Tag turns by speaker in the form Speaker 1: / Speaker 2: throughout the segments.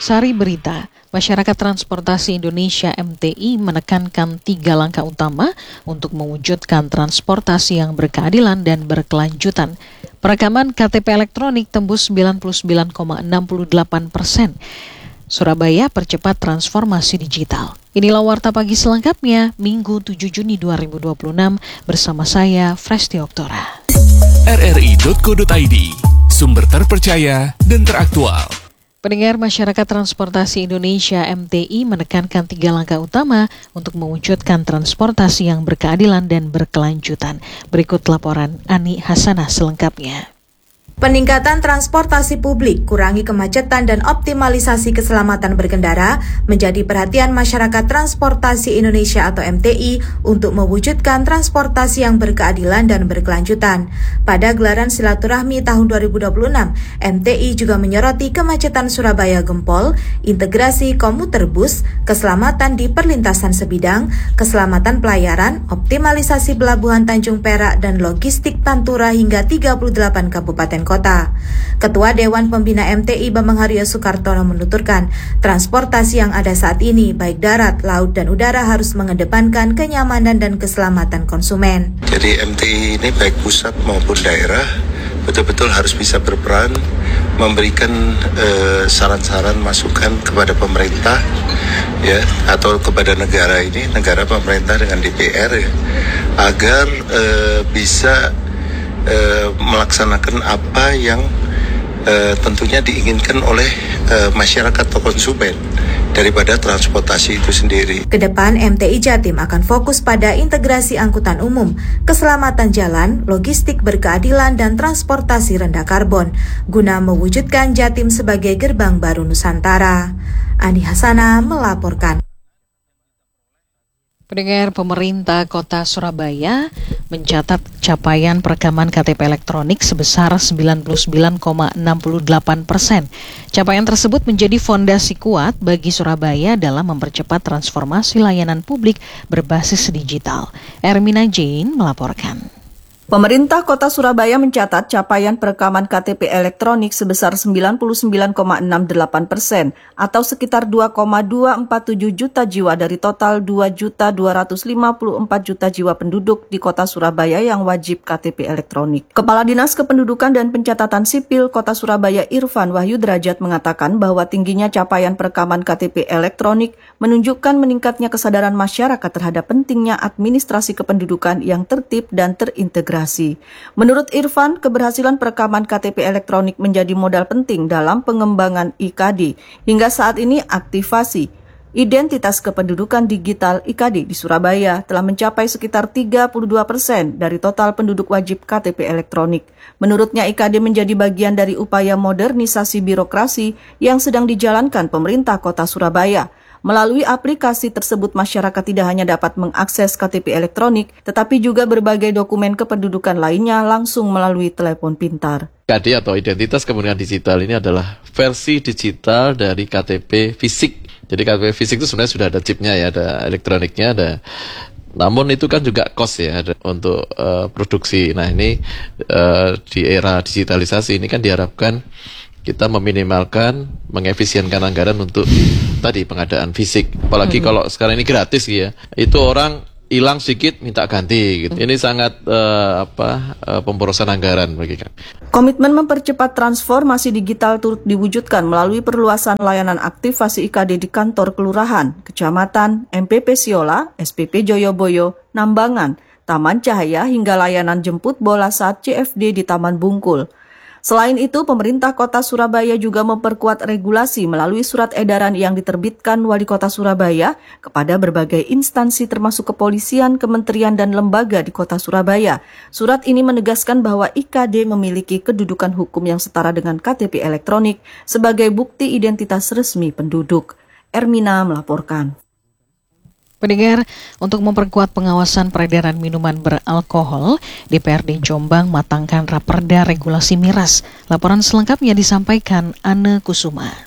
Speaker 1: Sari Berita, Masyarakat Transportasi Indonesia MTI menekankan 3 langkah utama untuk mewujudkan transportasi yang berkeadilan dan berkelanjutan. Perekaman KTP elektronik tembus 99,68%. Surabaya percepat transformasi digital. Inilah Warta Pagi selengkapnya, Minggu 7 Juni 2026 bersama saya, Fresti Oktora.
Speaker 2: rri.co.id, sumber terpercaya dan teraktual.
Speaker 1: Pendengar, Masyarakat Transportasi Indonesia MTI menekankan 3 langkah utama untuk mewujudkan transportasi yang berkeadilan dan berkelanjutan. Berikut laporan Ani Hasanah selengkapnya.
Speaker 3: Peningkatan transportasi publik, kurangi kemacetan dan optimalisasi keselamatan berkendara menjadi perhatian Masyarakat Transportasi Indonesia atau MTI untuk mewujudkan transportasi yang berkeadilan dan berkelanjutan. Pada gelaran silaturahmi tahun 2026, MTI juga menyoroti kemacetan Surabaya Gempol, integrasi komuter bus, keselamatan di perlintasan sebidang, keselamatan pelayaran, optimalisasi pelabuhan Tanjung Perak dan logistik Pantura hingga 38 kabupaten kota. Ketua Dewan Pembina MTI Bambang Haryo Soekartono menuturkan, transportasi yang ada saat ini baik darat, laut dan udara harus mengedepankan kenyamanan dan keselamatan konsumen.
Speaker 4: Jadi MTI ini baik pusat maupun daerah betul-betul harus bisa berperan memberikan saran-saran masukan kepada pemerintah ya atau kepada negara ini, negara pemerintah dengan DPR ya, agar bisa melaksanakan apa yang tentunya diinginkan oleh masyarakat atau konsumen daripada transportasi itu sendiri.
Speaker 3: Kedepan MTI Jatim akan fokus pada integrasi angkutan umum, keselamatan jalan, logistik berkeadilan dan transportasi rendah karbon guna mewujudkan Jatim sebagai gerbang baru Nusantara. Ani Hasanah melaporkan.
Speaker 1: Pendengar, pemerintah Kota Surabaya mencatat capaian perekaman KTP elektronik sebesar 99,68%. Capaian tersebut menjadi fondasi kuat bagi Surabaya dalam mempercepat transformasi layanan publik berbasis digital. Ermina Jane melaporkan.
Speaker 5: Pemerintah Kota Surabaya mencatat capaian perekaman KTP elektronik sebesar 99,68% atau sekitar 2,247 juta jiwa dari total 2.254 juta jiwa penduduk di Kota Surabaya yang wajib KTP elektronik. Kepala Dinas Kependudukan dan Pencatatan Sipil Kota Surabaya Irfan Wahyu Derajat mengatakan bahwa tingginya capaian perekaman KTP elektronik menunjukkan meningkatnya kesadaran masyarakat terhadap pentingnya administrasi kependudukan yang tertib dan terintegrasi. Menurut Irfan, keberhasilan perekaman KTP elektronik menjadi modal penting dalam pengembangan IKD. Hingga saat ini aktivasi identitas kependudukan digital IKD di Surabaya telah mencapai sekitar 32% dari total penduduk wajib KTP elektronik. Menurutnya IKD menjadi bagian dari upaya modernisasi birokrasi yang sedang dijalankan pemerintah Kota Surabaya. Melalui aplikasi tersebut, masyarakat tidak hanya dapat mengakses KTP elektronik, tetapi juga berbagai dokumen kependudukan lainnya langsung melalui telepon pintar.
Speaker 6: KD atau identitas kependudukan digital ini adalah versi digital dari KTP fisik. Jadi KTP fisik itu sebenarnya sudah ada chipnya ya, ada elektroniknya, ada. Namun itu kan juga cost ya untuk produksi. Nah ini di era digitalisasi ini kan diharapkan kita meminimalkan, mengefisienkan anggaran untuk tadi pengadaan fisik. Apalagi kalau sekarang ini gratis ya, itu orang hilang sedikit minta ganti gitu. Ini sangat pemborosan anggaran bagi kami.
Speaker 5: Komitmen mempercepat transformasi digital turut diwujudkan melalui perluasan layanan aktivasi IKD di kantor kelurahan, kecamatan, MPP Siola, SPP Joyoboyo, Nambangan, Taman Cahaya hingga layanan jemput bola saat CFD di Taman Bungkul. Selain itu, pemerintah Kota Surabaya juga memperkuat regulasi melalui surat edaran yang diterbitkan Wali Kota Surabaya kepada berbagai instansi termasuk kepolisian, kementerian, dan lembaga di Kota Surabaya. Surat ini menegaskan bahwa IKD memiliki kedudukan hukum yang setara dengan KTP elektronik sebagai bukti identitas resmi penduduk. Ermina melaporkan.
Speaker 1: Pendengar, untuk memperkuat pengawasan peredaran minuman beralkohol, DPRD Jombang matangkan Raperda Regulasi Miras. Laporan selengkapnya disampaikan Anne Kusuma.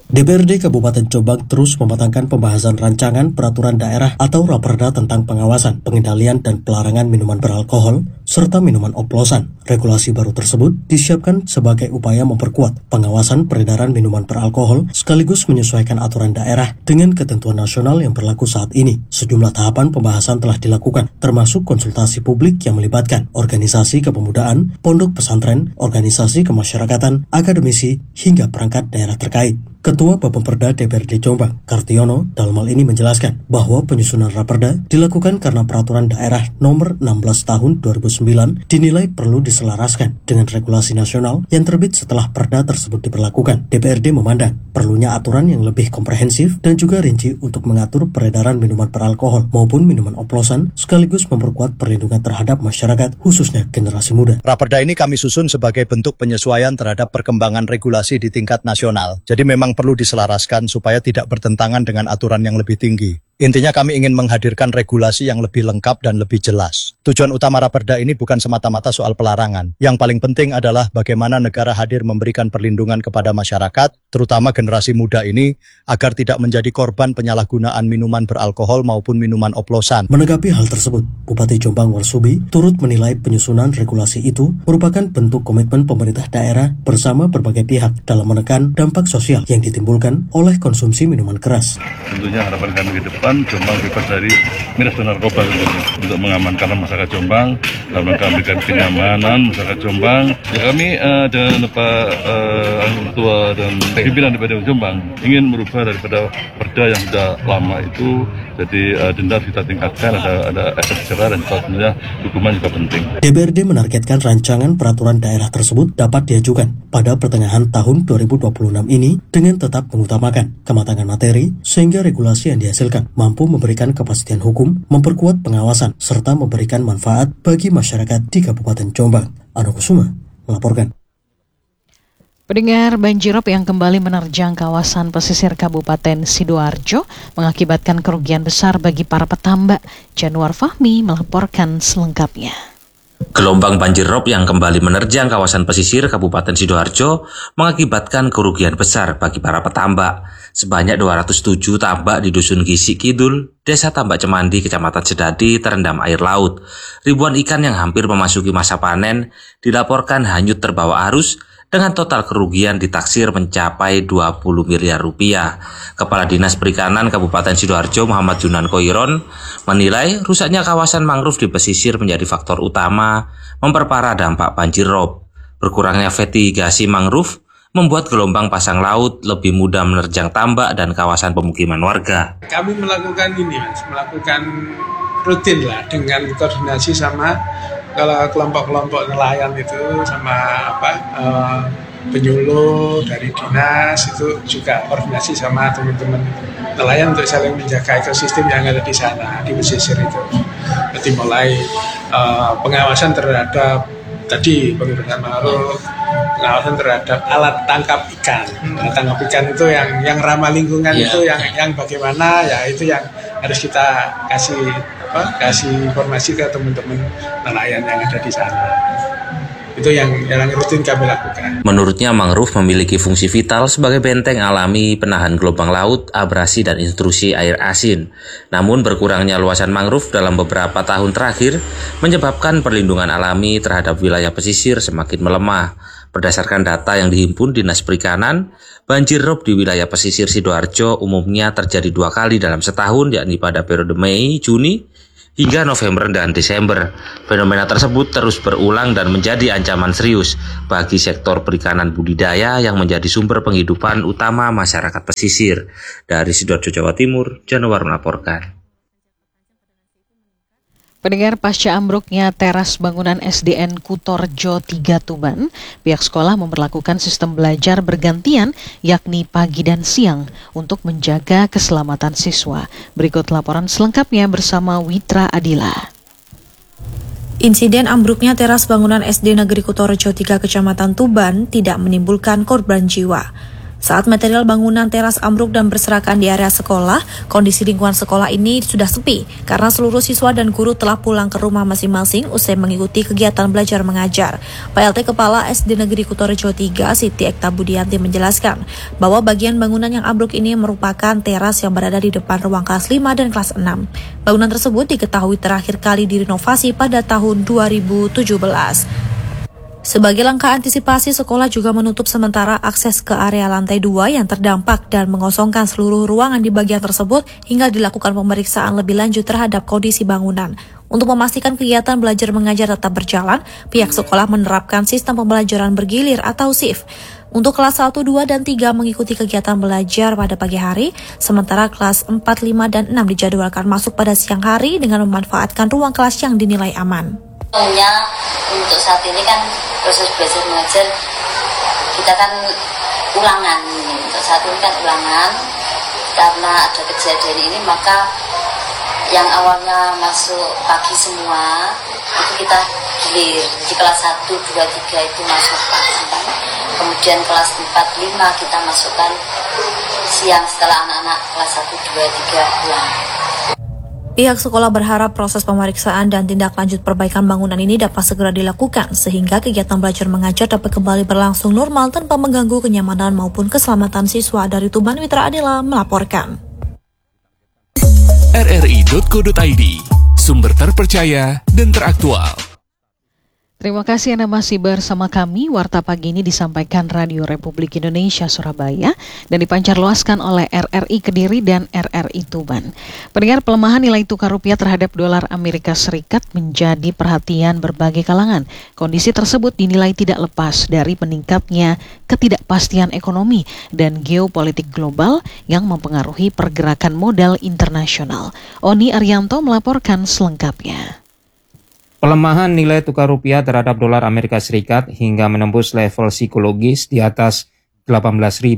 Speaker 7: DPRD Kabupaten Jombang terus mematangkan pembahasan rancangan peraturan daerah atau Raperda tentang pengawasan, pengendalian, dan pelarangan minuman beralkohol, serta minuman oplosan. Regulasi baru tersebut disiapkan sebagai upaya memperkuat pengawasan peredaran minuman beralkohol sekaligus menyesuaikan aturan daerah dengan ketentuan nasional yang berlaku saat ini. Sejumlah tahapan pembahasan telah dilakukan, termasuk konsultasi publik yang melibatkan organisasi kepemudaan, pondok pesantren, organisasi kemasyarakatan, akademisi, hingga perangkat daerah terkait. Ketua Bapemperda DPRD Jombang, Kartiono, dalam hal ini menjelaskan bahwa penyusunan Raperda dilakukan karena peraturan daerah nomor 16 tahun 2009 dinilai perlu diselaraskan dengan regulasi nasional yang terbit setelah Perda tersebut diberlakukan. DPRD memandang perlunya aturan yang lebih komprehensif dan juga rinci untuk mengatur peredaran minuman beralkohol maupun minuman oplosan sekaligus memperkuat perlindungan terhadap masyarakat, khususnya generasi muda.
Speaker 8: Raperda ini kami susun sebagai bentuk penyesuaian terhadap perkembangan regulasi di tingkat nasional. Jadi memang perlu diselaraskan supaya tidak bertentangan dengan aturan yang lebih tinggi. Intinya kami ingin menghadirkan regulasi yang lebih lengkap dan lebih jelas. Tujuan utama Raperda ini bukan semata-mata soal pelarangan. Yang paling penting adalah bagaimana negara hadir memberikan perlindungan kepada masyarakat, terutama generasi muda ini, agar tidak menjadi korban penyalahgunaan minuman beralkohol maupun minuman oplosan.
Speaker 7: Menanggapi hal tersebut, Bupati Jombang Warsubi turut menilai penyusunan regulasi itu merupakan bentuk komitmen pemerintah daerah bersama berbagai pihak dalam menekan dampak sosial yang ditimbulkan oleh konsumsi minuman keras.
Speaker 9: Tentunya harapan kami ke depan Jombang bebas dari miras dan narkoba untuk mengamankan masyarakat Jombang, dalam rangka memberikan kenyamanan masyarakat Jombang. Ya kami dengan Pak Ketua dan pimpinan DPRD Jombang ingin merubah daripada perda yang sudah lama itu jadi denda kita tingkatkan, ada efek jerah dan tentunya hukuman juga penting.
Speaker 7: DPRD menargetkan rancangan peraturan daerah tersebut dapat diajukan pada pertengahan tahun 2026 ini dengan tetap mengutamakan kematangan materi sehingga regulasi yang dihasilkan mampu memberikan kepastian hukum, memperkuat pengawasan, serta memberikan manfaat bagi masyarakat di Kabupaten Jombang. Ano Kusuma melaporkan.
Speaker 1: Pendengar, banjirop yang kembali menerjang kawasan pesisir Kabupaten Sidoarjo mengakibatkan kerugian besar bagi para petambak. Januar Fahmi melaporkan selengkapnya.
Speaker 10: Gelombang banjirop yang kembali menerjang kawasan pesisir Kabupaten Sidoarjo mengakibatkan kerugian besar bagi para petambak. Sebanyak 207 tambak di Dusun Gisik Kidul, Desa Tambak Cemandi, Kecamatan Sedadi terendam air laut. Ribuan ikan yang hampir memasuki masa panen dilaporkan hanyut terbawa arus dengan total kerugian ditaksir mencapai 20 miliar rupiah. Kepala Dinas Perikanan Kabupaten Sidoarjo Muhammad Junan Koiron menilai rusaknya kawasan mangrove di pesisir menjadi faktor utama memperparah dampak banjirop. Berkurangnya vetigasi mangrove membuat gelombang pasang laut lebih mudah menerjang tambak dan kawasan pemukiman warga.
Speaker 11: Kami melakukan melakukan rutin lah dengan koordinasi sama kalau kelompok-kelompok nelayan itu sama penyuluh dari dinas itu juga koordinasi sama teman-teman nelayan untuk saling menjaga ekosistem yang ada di sana di pesisir itu. Jadi mulai pengawasan terhadap tadi penggunaan mangrove, pengawasan terhadap alat tangkap ikan. Alat tangkap ikan itu yang ramah lingkungan itu yang bagaimana ya itu yang harus kita kasih informasi ke teman-teman nelayan yang ada di sana. Itu yang rutin kami lakukan.
Speaker 10: Menurutnya mangrove memiliki fungsi vital sebagai benteng alami penahan gelombang laut, abrasi dan intrusi air asin. Namun berkurangnya luasan mangrove dalam beberapa tahun terakhir menyebabkan perlindungan alami terhadap wilayah pesisir semakin melemah. Berdasarkan data yang dihimpun Dinas Perikanan, banjir rob di wilayah pesisir Sidoarjo umumnya terjadi 2 kali dalam setahun, yakni pada periode Mei, Juni, hingga November dan Desember. Fenomena tersebut terus berulang dan menjadi ancaman serius bagi sektor perikanan budidaya yang menjadi sumber penghidupan utama masyarakat pesisir. Dari Sidoarjo, Jawa Timur, Januar melaporkan.
Speaker 1: Pendengar, pasca ambruknya teras bangunan SDN Kutorjo 3 Tuban, pihak sekolah memperlakukan sistem belajar bergantian yakni pagi dan siang untuk menjaga keselamatan siswa. Berikut laporan selengkapnya bersama Witra Adila.
Speaker 12: Insiden ambruknya teras bangunan SD Negeri Kutorjo 3 Kecamatan Tuban tidak menimbulkan korban jiwa. Saat material bangunan teras ambruk dan berserakan di area sekolah, kondisi lingkungan sekolah ini sudah sepi karena seluruh siswa dan guru telah pulang ke rumah masing-masing usai mengikuti kegiatan belajar mengajar. PLT Kepala SD Negeri Kutorejo 3, Siti Ekta Budianti menjelaskan bahwa bagian bangunan yang ambruk ini merupakan teras yang berada di depan ruang kelas 5 dan kelas 6. Bangunan tersebut diketahui terakhir kali direnovasi pada tahun 2017. Sebagai langkah antisipasi, sekolah juga menutup sementara akses ke area lantai 2 yang terdampak dan mengosongkan seluruh ruangan di bagian tersebut hingga dilakukan pemeriksaan lebih lanjut terhadap kondisi bangunan. Untuk memastikan kegiatan belajar mengajar tetap berjalan, pihak sekolah menerapkan sistem pembelajaran bergilir atau shift. Untuk kelas 1, 2, dan 3 mengikuti kegiatan belajar pada pagi hari, sementara kelas 4, 5, dan 6 dijadwalkan masuk pada siang hari dengan memanfaatkan ruang kelas yang dinilai aman.
Speaker 13: Tentunya untuk saat ini kan proses belajar mengajar kita kan ulangan. Untuk saat ini kan ulangan, karena ada kejadian ini maka yang awalnya masuk pagi semua itu kita gilir. Di kelas 1, 2, 3 itu masuk pagi, kemudian kelas 4, 5 kita masukkan siang setelah anak-anak kelas 1, 2, 3 pulang.
Speaker 12: Pihak sekolah berharap proses pemeriksaan dan tindak lanjut perbaikan bangunan ini dapat segera dilakukan sehingga kegiatan belajar mengajar dapat kembali berlangsung normal tanpa mengganggu kenyamanan maupun keselamatan siswa. Dari Tuban, Witra Adila melaporkan.
Speaker 2: RRI.co.id, sumber terpercaya dan teraktual.
Speaker 1: Terima kasih Anda masih bersama kami. Warta pagi ini disampaikan Radio Republik Indonesia Surabaya dan dipancarluaskan oleh RRI Kediri dan RRI Tuban. Pendengar, pelemahan nilai tukar rupiah terhadap dolar Amerika Serikat menjadi perhatian berbagai kalangan. Kondisi tersebut dinilai tidak lepas dari meningkatnya ketidakpastian ekonomi dan geopolitik global yang mempengaruhi pergerakan modal internasional. Oni Arianto melaporkan selengkapnya.
Speaker 14: Pelemahan nilai tukar rupiah terhadap dolar Amerika Serikat hingga menembus level psikologis di atas 18.000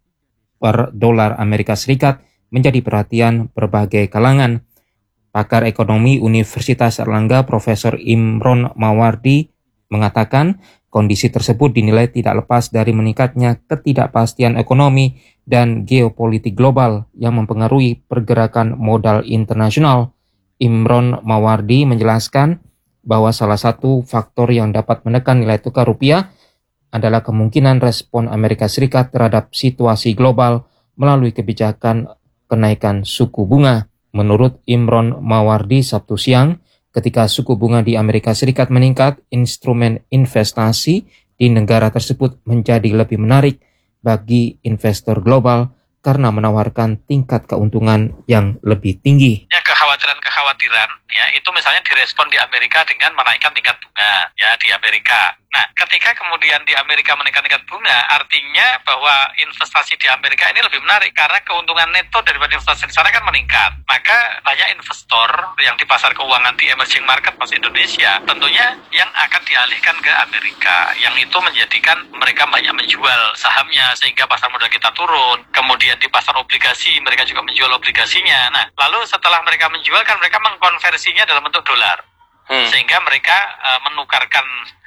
Speaker 14: per dolar Amerika Serikat menjadi perhatian berbagai kalangan. Pakar ekonomi Universitas Erlangga Profesor Imron Mawardi mengatakan kondisi tersebut dinilai tidak lepas dari meningkatnya ketidakpastian ekonomi dan geopolitik global yang mempengaruhi pergerakan modal internasional. Imron Mawardi menjelaskan bahwa salah satu faktor yang dapat menekan nilai tukar rupiah adalah kemungkinan respon Amerika Serikat terhadap situasi global melalui kebijakan kenaikan suku bunga. Menurut Imron Mawardi Sabtu siang, ketika suku bunga di Amerika Serikat meningkat, instrumen investasi di negara tersebut menjadi lebih menarik bagi investor global karena menawarkan tingkat keuntungan yang lebih tinggi.
Speaker 15: Kekhawatiran ya itu misalnya direspon di Amerika dengan menaikkan tingkat bunga ya di Amerika. Nah, ketika kemudian di Amerika menaikkan tingkat bunga, artinya bahwa investasi di Amerika ini lebih menarik karena keuntungan neto daripada investasi di sana kan meningkat. Maka banyak investor yang di pasar keuangan di emerging market pas Indonesia tentunya yang akan dialihkan ke Amerika, yang itu menjadikan mereka banyak menjual sahamnya sehingga pasar modal kita turun. Kemudian di pasar obligasi mereka juga menjual obligasinya. Nah, lalu setelah mereka menjual kan mereka mengkonversinya dalam bentuk dolar, sehingga mereka menukarkan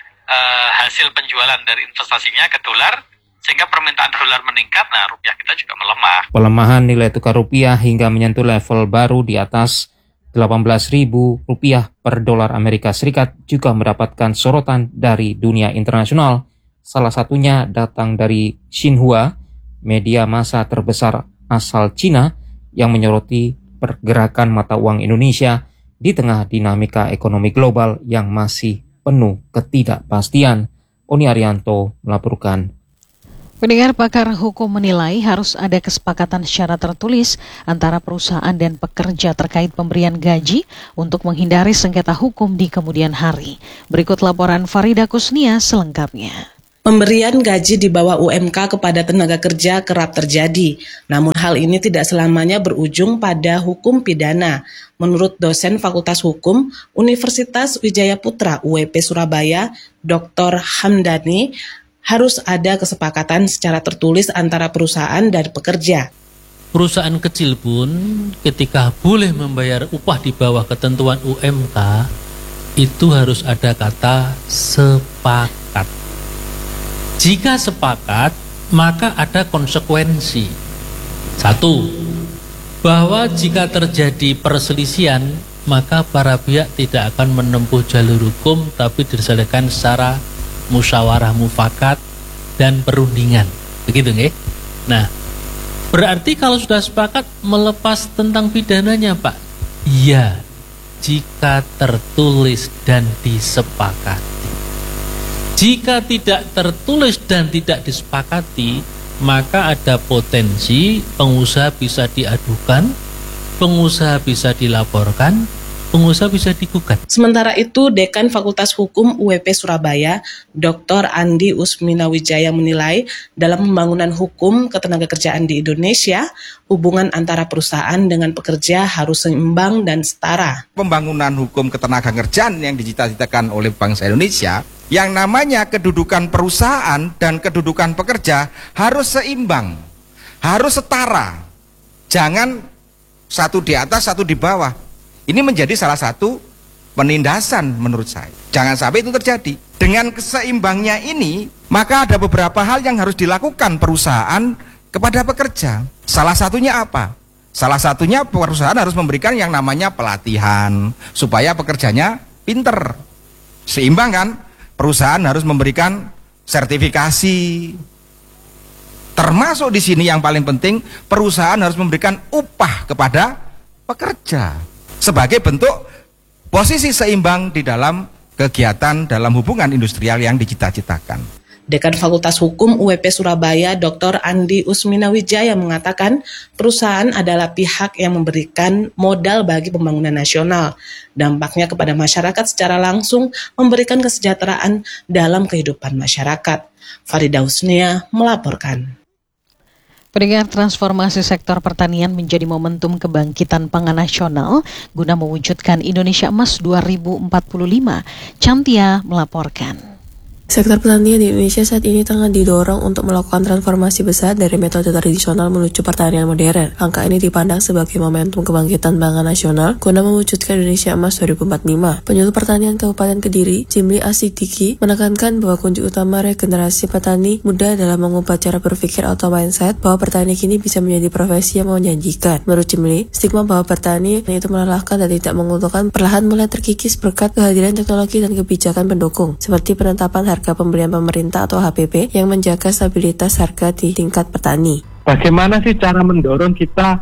Speaker 15: hasil penjualan dari investasinya ke dolar, sehingga permintaan dolar meningkat. Nah, rupiah kita juga melemah.
Speaker 14: Pelemahan nilai tukar rupiah hingga menyentuh level baru di atas 18.000 rupiah per dolar Amerika Serikat juga mendapatkan sorotan dari dunia internasional. Salah satunya datang dari Xinhua, media massa terbesar asal Cina yang menyoroti pergerakan mata uang Indonesia di tengah dinamika ekonomi global yang masih penuh ketidakpastian. Oni Arianto melaporkan.
Speaker 1: Pendengar, pakar hukum menilai harus ada kesepakatan secara tertulis antara perusahaan dan pekerja terkait pemberian gaji untuk menghindari sengketa hukum di kemudian hari. Berikut laporan Farida Kusnia selengkapnya.
Speaker 16: Pemberian gaji di bawah UMK kepada tenaga kerja kerap terjadi, namun hal ini tidak selamanya berujung pada hukum pidana. Menurut dosen Fakultas Hukum Universitas Wijaya Putra UWP Surabaya, Dr. Hamdani, harus ada kesepakatan secara tertulis antara perusahaan dan pekerja.
Speaker 17: Perusahaan kecil pun ketika boleh membayar upah di bawah ketentuan UMK, itu harus ada kata sepakat. Jika sepakat, maka ada konsekuensi. Satu, bahwa jika terjadi perselisihan, maka para pihak tidak akan menempuh jalur hukum, tapi diselesaikan secara musyawarah mufakat dan perundingan. Begitu nggih? Nah, berarti kalau sudah sepakat melepas tentang pidananya, Pak? Iya, jika tertulis dan disepakati. Jika tidak tertulis dan tidak disepakati, maka ada potensi pengusaha bisa diadukan, pengusaha bisa dilaporkan, pengusaha bisa digugat.
Speaker 16: Sementara itu, Dekan Fakultas Hukum UWP Surabaya, Dr. Andi Usminawijaya menilai dalam pembangunan hukum ketenagakerjaan di Indonesia, hubungan antara perusahaan dengan pekerja harus seimbang dan setara.
Speaker 18: Pembangunan hukum ketenagakerjaan yang dicita-citakan oleh bangsa Indonesia, yang namanya kedudukan perusahaan dan kedudukan pekerja harus seimbang, harus setara. Jangan satu di atas, satu di bawah. Ini menjadi salah satu penindasan menurut saya. Jangan sampai itu terjadi. Dengan keseimbangnya ini, maka ada beberapa hal yang harus dilakukan perusahaan kepada pekerja. Salah satunya apa? Salah satunya perusahaan harus memberikan yang namanya pelatihan supaya pekerjanya pinter. Seimbang kan? Perusahaan harus memberikan sertifikasi. Termasuk di sini yang paling penting, perusahaan harus memberikan upah kepada pekerja sebagai bentuk posisi seimbang di dalam kegiatan dalam hubungan industrial yang dicita-citakan.
Speaker 16: Dekan Fakultas Hukum UWP Surabaya, Dr. Andi Usminawijaya mengatakan perusahaan adalah pihak yang memberikan modal bagi pembangunan nasional. Dampaknya kepada masyarakat secara langsung memberikan kesejahteraan dalam kehidupan masyarakat. Farida Husnia melaporkan.
Speaker 1: Pendengar, transformasi sektor pertanian menjadi momentum kebangkitan pangan nasional guna mewujudkan Indonesia Emas 2045. Cantia melaporkan.
Speaker 19: Sektor pertanian di Indonesia saat ini tengah didorong untuk melakukan transformasi besar dari metode tradisional menuju pertanian modern. Angka ini dipandang sebagai momentum kebangkitan pangan nasional guna mewujudkan Indonesia Emas 2045. Penyuluh Pertanian Kabupaten Kediri, Jimli Asidiki, menekankan bahwa kunci utama regenerasi petani muda adalah mengubah cara berpikir atau mindset bahwa bertani kini bisa menjadi profesi yang menjanjikan. Menurut Jimli, stigma bahwa bertani itu melelahkan dan tidak menguntungkan perlahan mulai terkikis berkat kehadiran teknologi dan kebijakan pendukung, seperti penetapan harga pembelian pemerintah atau HPP yang menjaga stabilitas harga di tingkat petani.
Speaker 20: Bagaimana sih cara mendorong kita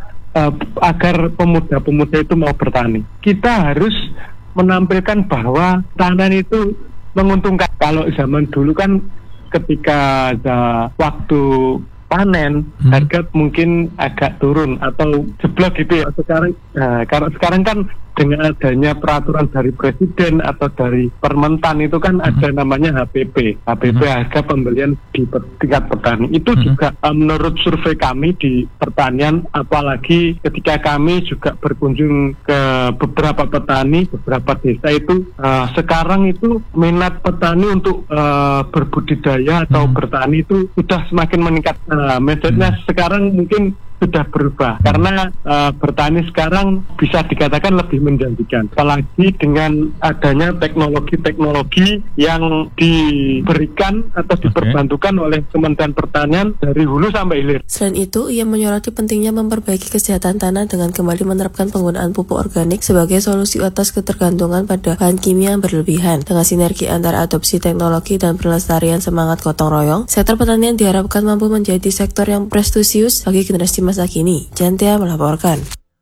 Speaker 20: agar pemuda-pemuda itu mau bertani? Kita harus menampilkan bahwa tanaman itu menguntungkan. Kalau zaman dulu kan ketika ada waktu panen, harga mungkin agak turun atau jeblok gitu ya. Sekarang kan dengan adanya peraturan dari presiden atau dari Permentan itu kan ada namanya HPP harga pembelian di tingkat petani. Itu juga menurut survei kami di pertanian, apalagi ketika kami juga berkunjung ke beberapa petani, beberapa desa itu sekarang itu minat petani untuk berbudidaya atau bertani itu sudah semakin meningkat. Metodenya sekarang mungkin sudah berubah karena bertani sekarang bisa dikatakan lebih menjanjikan, apalagi dengan adanya teknologi-teknologi yang diberikan atau diperbantukan oleh Kementerian Pertanian dari hulu sampai hilir.
Speaker 19: Selain itu, ia menyoroti pentingnya memperbaiki kesehatan tanah dengan kembali menerapkan penggunaan pupuk organik sebagai solusi atas ketergantungan pada bahan kimia yang berlebihan. Dengan sinergi antara adopsi teknologi dan pelestarian semangat gotong royong, sektor pertanian diharapkan mampu menjadi sektor yang prestisius bagi generasi masa kini. Cantia melaporkan.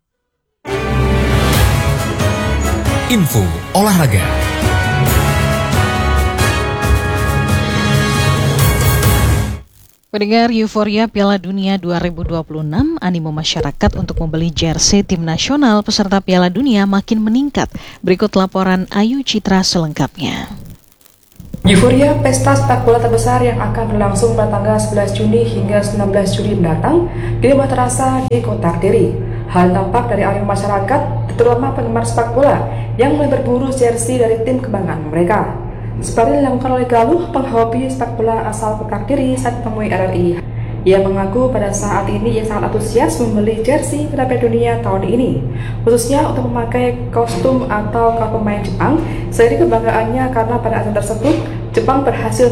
Speaker 2: Info olahraga.
Speaker 1: Pendengar, euforia Piala Dunia 2026, animo masyarakat untuk membeli jersey tim nasional peserta Piala Dunia makin meningkat. Berikut laporan Ayu Citra selengkapnya.
Speaker 21: Euforia pesta sepak bola terbesar yang akan berlangsung pada tanggal 11 Juni hingga 19 Juli mendatang tidak terasa di Kota Kediri. Hal tampak dari animo masyarakat, terutama penggemar sepak bola yang mulai berburu jersey dari tim kebanggaan mereka. Seperti dilakukan oleh Galuh, penghobi sepak bola asal Kota Kediri saat menemui RRI. Ia mengaku pada saat ini ia sangat antusias membeli jersey pada Piala Dunia tahun ini, khususnya untuk memakai kostum atau kaos pemain Jepang. Seiring kebanggaannya karena pada ajang tersebut Jepang berhasil masuk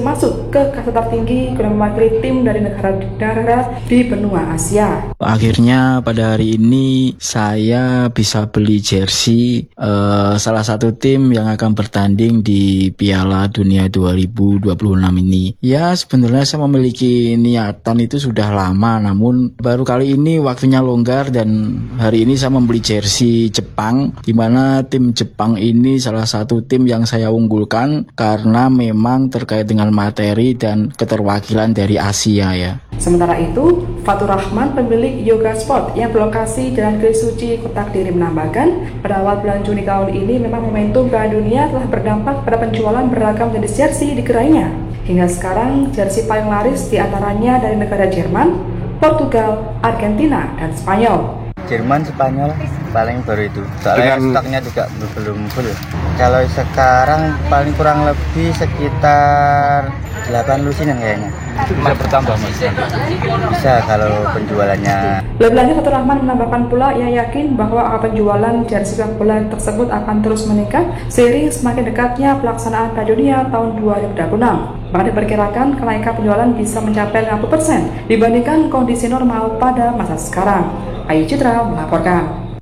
Speaker 21: ke kasta tertinggi guna mewakili tim dari negara-negara di benua Asia.
Speaker 4: Akhirnya pada hari ini saya bisa beli jersey salah satu tim yang akan bertanding di Piala Dunia 2026 ini. Ya, sebenarnya saya memiliki niatan itu sudah lama, namun baru kali ini waktunya longgar dan hari ini saya membeli jersey Jepang, di mana tim Jepang ini salah satu tim yang saya unggulkan karena memang terkait dengan materi dan keterwakilan dari Asia ya.
Speaker 21: Sementara itu, Fatur Rahman, pemilik Yoga Sport yang berlokasi Jalan Kris Suci, Kota Kediri menambahkan, pada awal bulan Juni tahun ini memang momentum Piala Dunia telah berdampak pada penjualan beragam jenis jersey di gerainya. Hingga sekarang, jersey paling laris diantaranya dari negara Jerman, Portugal, Argentina, dan Spanyol.
Speaker 22: Jerman, Spanyol paling baru itu. Soalnya stoknya juga belum full. Kalau sekarang paling kurang lebih sekitar 8 lusinan kayaknya.
Speaker 23: Itu bisa bertambah Mas?
Speaker 22: Bisa kalau penjualannya.
Speaker 21: Lebih lanjut, Fatur Rahman menambahkan pula ia yakin bahwa penjualan jersey sepak bola tersebut akan terus meningkat seiring semakin dekatnya pelaksanaan Piala Dunia tahun 2026. Bahkan diperkirakan kenaikan penjualan bisa mencapai 50% dibandingkan kondisi normal pada masa sekarang. Ayu Citra melaporkan.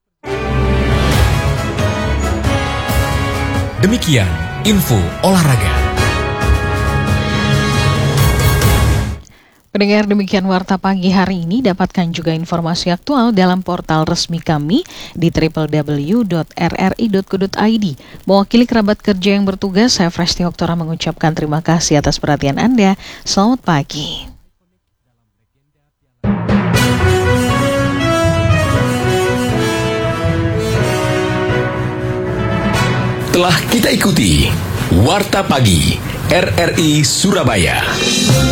Speaker 2: Demikian info olahraga.
Speaker 1: Pendengar, demikian Warta Pagi hari ini. Dapatkan juga informasi aktual dalam portal resmi kami di www.rri.co.id. Mewakili kerabat kerja yang bertugas, saya Fresti Oktora mengucapkan terima kasih atas perhatian Anda. Selamat pagi.
Speaker 2: Telah kita ikuti Warta Pagi RRI Surabaya.